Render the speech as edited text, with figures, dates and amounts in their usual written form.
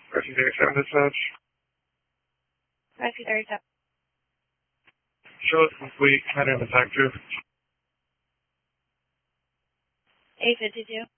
Rescue 37 dispatch. Rescue 37. Show us complete, kind of attack through. 852.